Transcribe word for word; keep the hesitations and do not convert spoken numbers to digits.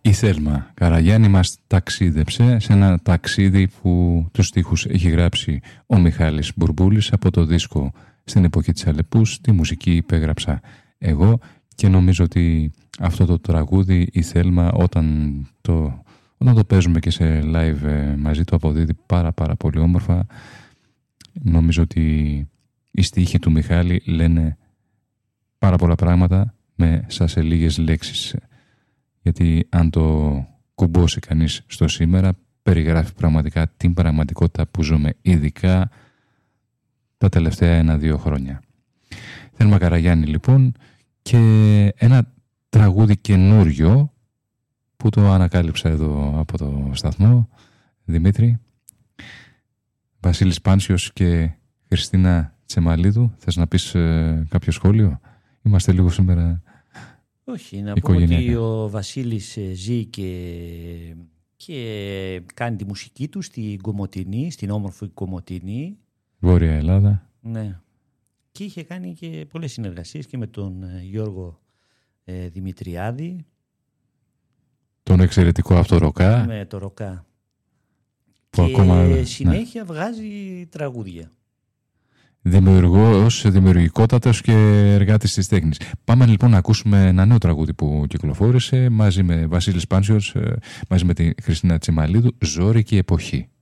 Η Θέλμα Καραγιάννη μας ταξίδεψε σε ένα ταξίδι που τους στίχους έχει γράψει ο Μιχάλης Μπουρμπούλης από το δίσκο Στην εποχή της Αλεπούς. Τη μουσική υπέγραψα εγώ και νομίζω ότι αυτό το τραγούδι η Θέλμα όταν το, όταν το παίζουμε και σε live μαζί το αποδίδει πάρα πάρα πολύ όμορφα. Νομίζω ότι οι στίχοι του Μιχάλη λένε πάρα πολλά πράγματα μέσα σε λίγες λέξεις. Γιατί αν το κουμπώσει κανείς στο σήμερα, περιγράφει πραγματικά την πραγματικότητα που ζούμε, ειδικά τα τελευταία ένα-δύο χρόνια. Θέλμα Καραγιάννη λοιπόν, και ένα τραγούδι καινούριο που το ανακάλυψα εδώ από το σταθμό, Δημήτρη. Βασίλης Πάνσιος και Χριστίνα Τσεμαλίδου. Θες να πεις ε, κάποιο σχόλιο? Είμαστε λίγο σήμερα... Όχι, να πω ότι ο Βασίλης ζει και, και κάνει τη μουσική του στην Κομοτηνή, στην όμορφη Κομοτηνή. Βόρεια Ελλάδα. Ναι. Και είχε κάνει και πολλές συνεργασίες και με τον Γιώργο ε, Δημητριάδη. Τον εξαιρετικό αυτό Ροκά. Με το Ροκά. Που και ακόμα, συνέχεια ναι. βγάζει τραγούδια. Δημιουργός, δημιουργικότατος και εργάτης της τέχνης. Πάμε λοιπόν να ακούσουμε ένα νέο τραγούδι που κυκλοφόρησε μαζί με Βασίλης Πάνσιος, μαζί με τη Χριστίνα Τσιμαλίδου, «Ζόρικη εποχή».